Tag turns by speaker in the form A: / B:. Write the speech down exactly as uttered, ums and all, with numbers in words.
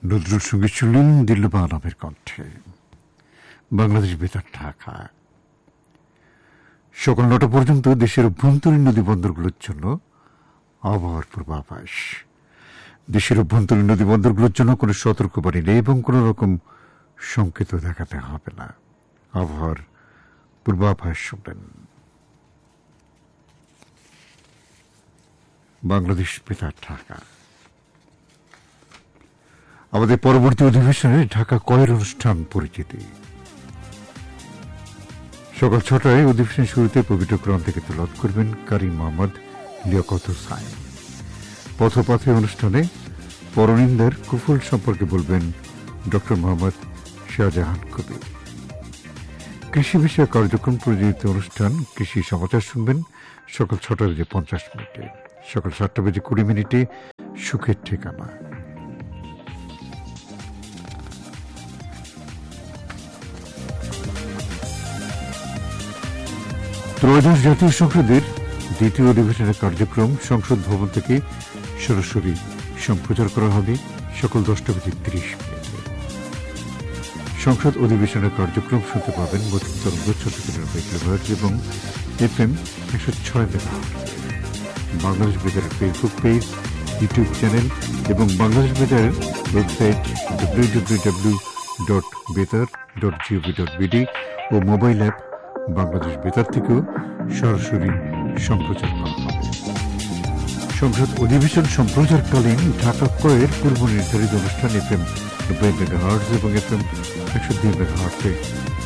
A: নজরুল সঙ্গীত শুনলেন দিলরুবা আলমের কণ্ঠে। বাংলাদেশ বেতার ঢাকা। সকাল নটা পর্যন্ত দেশের অভ্যন্তরীণ নদী বন্দরগুলোর জন্য আবহাওয়ার পূর্বাভাস। দেশের অভ্যন্তরীণ নদী বন্দরগুলোর জন্য কোনো সতর্কবাণী নেই এবং কোন রকম সংকেত দেখাতে হবে না। আবহাওয়ার পূর্বাভাস শুনলেন। বাংলাদেশ বেতার ঢাকা। আমাদের পরবর্তী অধিবেশনে ঢাকা কয়ের অনুষ্ঠান পরিচিতি। সকাল ছটায় অধিবেশন শুরুতে পবিত্র কোরআন থেকে তেলাওয়াত করবেন কারি মোহাম্মদ লিয়াকত হোসাইন। পথপথে অনুষ্ঠানে পরনিন্দার কুফল সম্পর্কে বলবেন ডক্টর মোহাম্মদ শাহজাহান কবির। কৃষি বিষয়ক কার্যক্রম পরিচালিত অনুষ্ঠান কৃষি সমাচার শুনবেন সকাল ছটা বেজে পঞ্চাশ মিনিটে। সকাল সাতটা বেজে কুড়ি মিনিটে সুখের ঠিকানা। ত্রয়োদশ জাতীয় সংসদের দ্বিতীয় অধিবেশনের কার্যক্রম সংসদ ভবন থেকে সরাসরি সম্প্রচার করা হবে সকাল দশটা বেজে ত্রিশ মিনিটে। সংসদ অধিবেশনের কার্যক্রম শুনতে পাবেন মধ্যম তরঙ্গ চট্টগ্রাম মেগাহার্টজ এবং এফ এম একশো ছয় megahertz. Bangladesh বেতারের Facebook page, YouTube channel এবং Bangladesh বেতারের website W W W dot বেতার ডট জিওভি ডট বিডি ও মোবাইল অ্যাপ বাংলাদেশ বেতার থেকেও সরাসরি সম্প্রচার করা হবে। সংসদ অধিবেশন সম্প্রচারকালীন ঢাকা কয়ের পূর্ব নির্ধারিত অনুষ্ঠান এফ এম নব্বই মেগাহার্টজ এবং এফ এম একশো দুই মেগাহার্টজে